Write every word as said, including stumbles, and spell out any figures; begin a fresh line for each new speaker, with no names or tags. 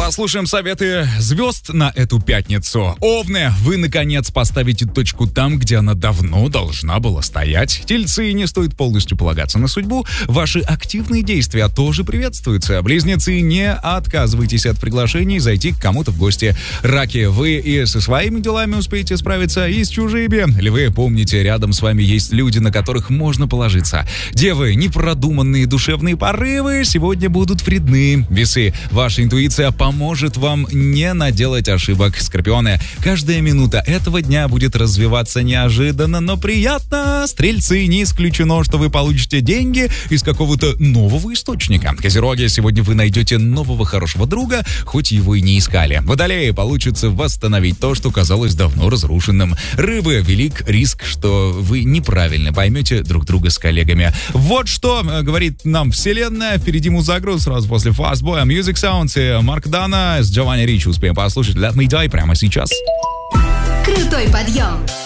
Послушаем советы звезд на эту пятницу. Овны, вы наконец поставите точку там, где она давно должна была стоять. Тельцы, не стоит полностью полагаться на судьбу. Ваши активные действия тоже приветствуются. Близнецы, не отказывайтесь от приглашений зайти к кому-то в гости. Раки, вы и со своими делами успеете справиться, и с чужими. Львы, помните, рядом с вами есть люди, на которых можно положиться. Девы, непродуманные душевные порывы сегодня будут вредны. Весы, ваша интуиция поможет вам не наделать ошибок. Скорпионы, каждая минута этого дня будет развиваться неожиданно, но приятно. Стрельцы, не исключено, что вы получите деньги из какого-то нового источника. Козероги, сегодня вы найдете нового хорошего друга, хоть его и не искали. Водолеи, получится восстановить то, что казалось давно разрушенным. Рыбы, велик риск, что вы неправильно поймете друг друга с коллегами. Вот что говорит нам вселенная. Впереди музагруз сразу после Fastboy, Music Sounds и Марк Дана с Джованни Ричи успеем послушать. Let Me Die прямо сейчас.
Крутой подъем.